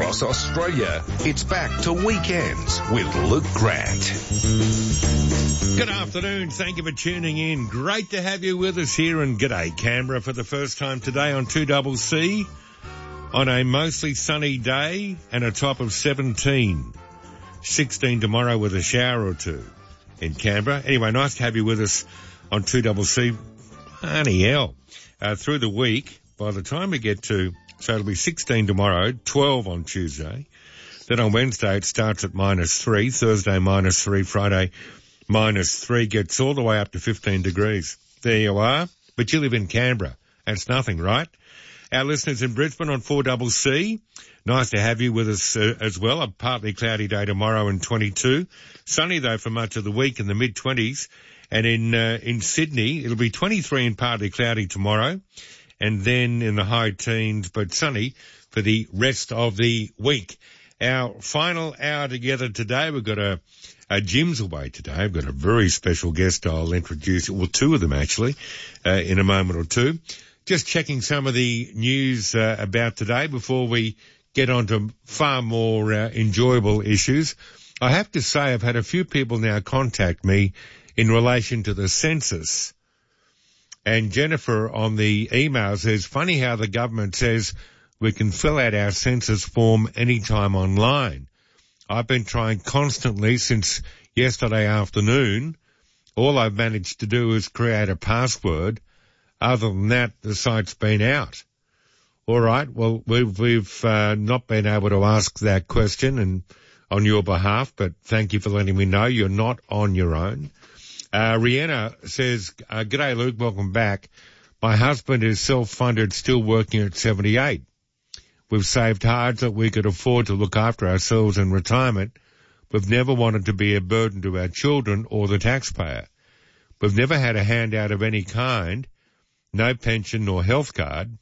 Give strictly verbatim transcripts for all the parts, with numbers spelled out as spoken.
across Australia. It's back to Weekends with Luke Grant. Good afternoon. Thank you for tuning in. Great to have you with us here, and g'day Canberra for the first time today on two C C on a mostly sunny day and a top of seventeen. sixteen tomorrow with a shower or two in Canberra. Anyway, nice to have you with us on two C C. Honey hell. Uh, through the week, by the time we get to, so it'll be sixteen tomorrow, twelve on Tuesday. Then on Wednesday it starts at minus three, Thursday minus three, Friday minus three, gets all the way up to fifteen degrees. There you are. But you live in Canberra. That's nothing, right? Our listeners in Brisbane on four C C, nice to have you with us uh, as well. A partly cloudy day tomorrow and twenty-two. Sunny though for much of the week in the mid-twenties. And in uh, in Sydney, it'll be twenty-three and partly cloudy tomorrow. And then in the high teens, but sunny for the rest of the week. Our final hour together today, we've got a, a Jim's away today. We've got a very special guest I'll introduce, well, two of them actually, uh, in a moment or two. Just checking some of the news uh, about today before we get on to far more uh, enjoyable issues. I have to say I've had a few people now contact me in relation to the census. And Jennifer on the email says, funny how the government says we can fill out our census form anytime online. I've been trying constantly since yesterday afternoon. All I've managed to do is create a password. Other than that, the site's been out. All right, well, we've, we've uh, not been able to ask that question and on your behalf, but thank you for letting me know you're not on your own. Uh, Rihanna says, uh, g'day Luke, welcome back. My husband is self-funded, still working at seventy-eight. We've saved hard so that we could afford to look after ourselves in retirement. We've never wanted to be a burden to our children or the taxpayer. We've never had a handout of any kind, no pension nor health card.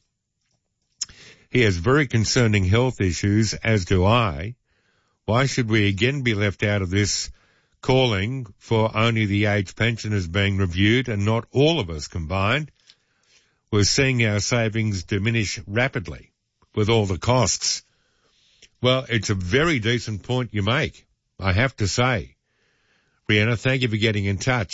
He has very concerning health issues, as do I. Why should we again be left out of this calling for only the age pensioners being reviewed and not all of us combined? We're seeing our savings diminish rapidly with all the costs. Well, it's a very decent point you make, I have to say. Rihanna, thank you for getting in touch.